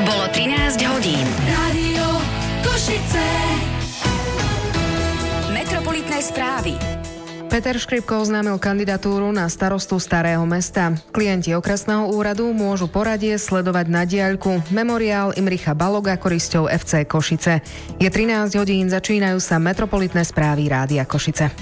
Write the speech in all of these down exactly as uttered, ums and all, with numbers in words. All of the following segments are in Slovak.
Bolo trinásť hodín. Rádio Košice. Metropolitné správy. Peter Škripko oznámil kandidatúru na starostu Starého mesta. Klienti okresného úradu môžu poradie sledovať na diaľku memoriál Imricha Baloga korisťou ef cé Košice. Je trinásť hodín, začínajú sa metropolitné správy Rádia Košice.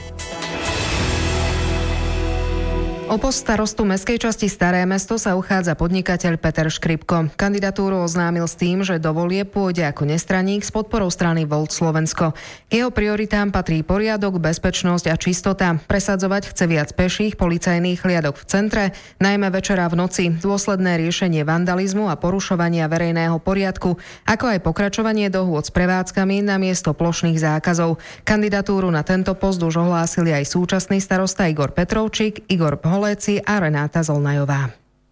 O post starostu mestskej časti Staré mesto sa uchádza podnikateľ Peter Škripko. Kandidatúru oznámil s tým, že do volieb pôjde ako nestraník s podporou strany Volt Slovensko. K jeho prioritám patrí poriadok, bezpečnosť a čistota. Presadzovať chce viac peších policajných hliadok v centre, najmä večera v noci, dôsledné riešenie vandalizmu a porušovania verejného poriadku, ako aj pokračovanie dohôd s prevádzkami na miesto plošných zákazov. Kandidatúru na tento post už ohlásili aj súčasný starosta Igor Petrovčík, Igor Holéci a Renáta Zolnajová.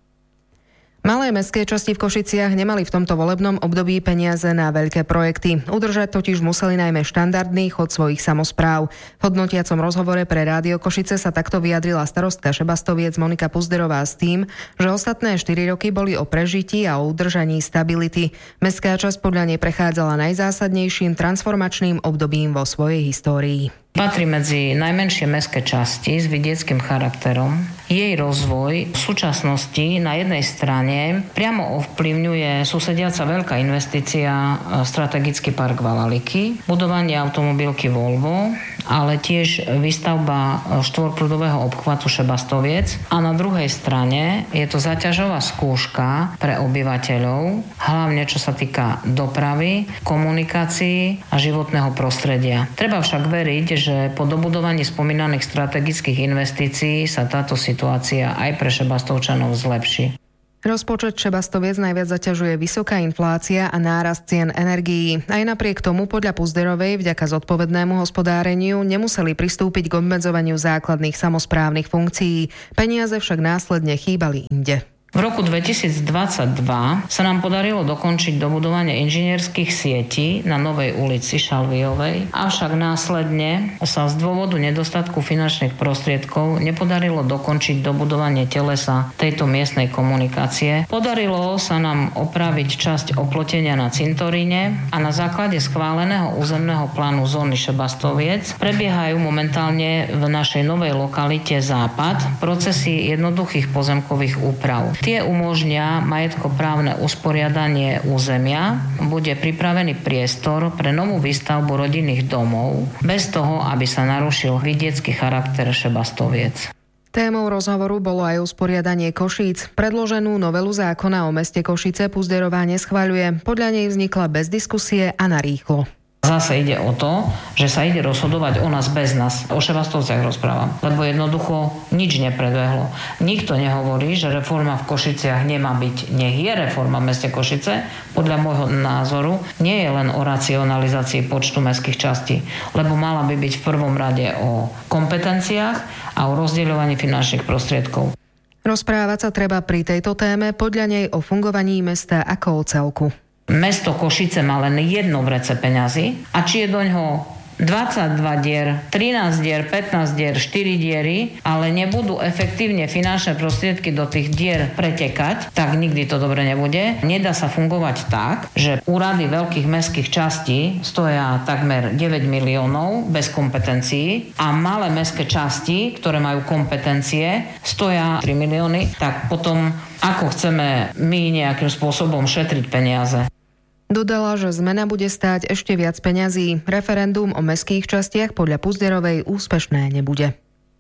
Malé mestské časti v Košiciach nemali v tomto volebnom období peniaze na veľké projekty. Udržať totiž museli najmä štandardný chod svojich samospráv. V hodnotiacom rozhovore pre Rádio Košice sa takto vyjadrila starostka Šebastoviec Monika Puzderová s tým, že ostatné štyri roky boli o prežití a o udržaní stability. Mestská časť podľa nej prechádzala najzásadnejším transformačným obdobím vo svojej histórii. Patrí medzi najmenšie mestské časti s vidieckym charakterom. Jej rozvoj v súčasnosti na jednej strane priamo ovplyvňuje susediaca veľká investícia strategický park Valaliky, budovanie automobilky Volvo, ale tiež výstavba štvorprúdového obchvatu Šebastoviec. A na druhej strane je to zaťažová skúška pre obyvateľov, hlavne čo sa týka dopravy, komunikácií a životného prostredia. Treba však veriť, že po dobudovaní spomínaných strategických investícií sa táto situácia aj pre Šebastovčanov zlepší. Rozpočet Šebastoviec najviac zaťažuje vysoká inflácia a nárast cien energií. Aj napriek tomu podľa Puzderovej vďaka zodpovednému hospodáreniu nemuseli pristúpiť k obmedzovaniu základných samosprávnych funkcií. Peniaze však následne chýbali inde. V roku dvetisícdvadsaťdva sa nám podarilo dokončiť dobudovanie inžinierských sietí na Novej ulici Šalviovej, avšak následne sa z dôvodu nedostatku finančných prostriedkov nepodarilo dokončiť dobudovanie telesa tejto miestnej komunikácie. Podarilo sa nám opraviť časť oplotenia na cintoríne a na základe schváleného územného plánu zóny Šebastoviec prebiehajú momentálne v našej novej lokalite Západ procesy jednoduchých pozemkových úprav. Tie umožnia majetkoprávne usporiadanie územia, bude pripravený priestor pre novú výstavbu rodinných domov, bez toho, aby sa narušil vidiecký charakter Šebastoviec. Témou rozhovoru bolo aj usporiadanie Košíc. Predloženú novelu zákona o meste Košice Puzderová neschvaľuje. Podľa nej vznikla bez diskusie a narýchlo. Zase ide o to, že sa ide rozhodovať o nás bez nás. O Šebastovciach rozprávam. Lebo jednoducho nič nepredbehlo. Nikto nehovorí, že reforma v Košiciach nemá byť. Nech je reforma v meste Košice. Podľa môjho názoru nie je len o racionalizácii počtu mestských častí. Lebo mala by byť v prvom rade o kompetenciách a o rozdeľovaní finančných prostriedkov. Rozprávať sa treba pri tejto téme podľa nej o fungovaní mesta ako o celku. Mesto Košice má len jedno vrece peňazí a či je doňho dvadsaťdva dier, trinásť dier, pätnásť dier, štyri diery, ale nebudú efektívne finančné prostriedky do tých dier pretekať, tak nikdy to dobre nebude. Nedá sa fungovať tak, že úrady veľkých mestských častí stoja takmer deväť miliónov bez kompetencií a malé mestské časti, ktoré majú kompetencie, stoja tri milióny, tak potom ako chceme my nejakým spôsobom šetriť peniaze? Dodala, že zmena bude stáť ešte viac peňazí. Referendum o mestských častiach podľa Puzderovej úspešné nebude.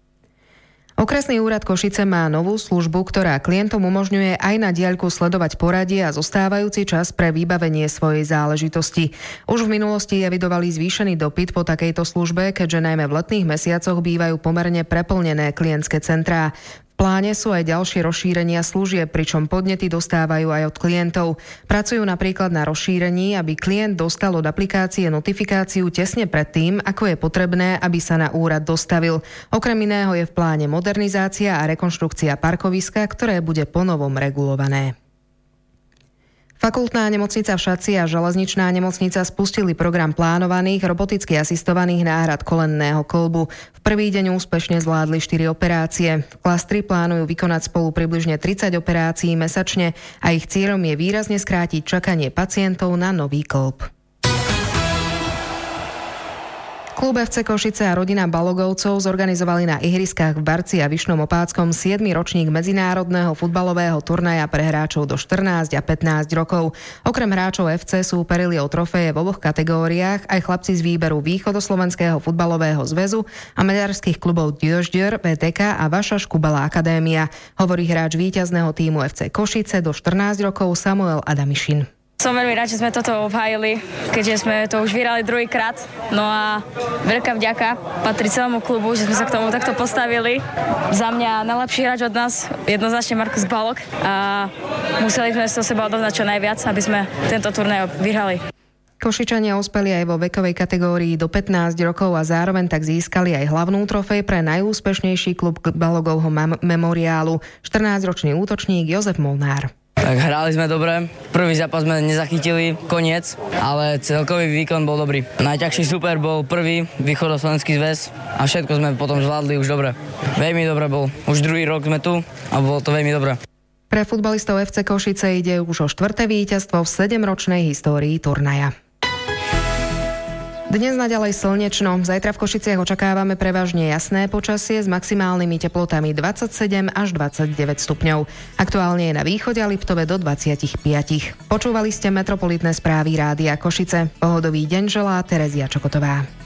Okresný úrad Košice má novú službu, ktorá klientom umožňuje aj na diaľku sledovať poradie a zostávajúci čas pre vybavenie svojej záležitosti. Už v minulosti evidovali zvýšený dopyt po takejto službe, keďže najmä v letných mesiacoch bývajú pomerne preplnené klientské centrá. V pláne sú aj ďalšie rozšírenia služieb, pričom podnety dostávajú aj od klientov. Pracujú napríklad na rozšírení, aby klient dostal od aplikácie notifikáciu tesne pred tým, ako je potrebné, aby sa na úrad dostavil. Okrem iného je v pláne modernizácia a rekonštrukcia parkoviska, ktoré bude ponovom regulované. Fakultná nemocnica v Šatci a železničná nemocnica spustili program plánovaných roboticky asistovaných náhrad kolenného kĺbu. V prvý deň úspešne zvládli štyri operácie. V klastri plánujú vykonať spolu približne tridsať operácií mesačne a ich cieľom je výrazne skrátiť čakanie pacientov na nový kĺb. Klub ef cé Košice a rodina Balogovcov zorganizovali na ihriskách v Barci a Vyšnom Opáckom siedmy ročník medzinárodného futbalového turnaja pre hráčov do štrnásť a pätnásť rokov. Okrem hráčov ef cé súperili o trofeje v oboch kategóriách aj chlapci z výberu Východoslovenského futbalového zväzu a medárskych klubov Diožďer, vé té ká a Vaša Škubala Akadémia, hovorí hráč víťazného tímu ef cé Košice do štrnásť rokov Samuel Adamišin. Som veľmi rád, že sme toto obhájili, keďže sme to už vyhrali druhýkrát. No a veľká vďaka patrí celému klubu, že sme sa k tomu takto postavili. Za mňa najlepší hráč od nás, jednoznačne Markus Balog. A museli sme sa seba odovzdať čo najviac, aby sme tento turnaj vyhrali. Košičania uspeli aj vo vekovej kategórii do pätnásť rokov a zároveň tak získali aj hlavnú trofej pre najúspešnejší klub Balogovho memoriálu, štrnásťročný útočník Jozef Molnár. Tak hrali sme dobre, prvý zápas sme nezachytili, koniec, ale celkový výkon bol dobrý. Najťažší super bol prvý Východoslovenský zväz a všetko sme potom zvládli už dobre. Veľmi dobre bol, už druhý rok sme tu a bolo to veľmi dobre. Pre futbalistov ef cé Košice ide už o štvrté víťazstvo v sedemročnej histórii turnaja. Dnes naďalej slnečno, zajtra v Košiciach očakávame prevažne jasné počasie s maximálnymi teplotami dvadsaťsedem až dvadsaťdeväť stupňov. Aktuálne je na východe a Liptove do dvadsaťpäť. Počúvali ste metropolitné správy Rádia Košice. Pohodový deň želá Terezia Čokotová.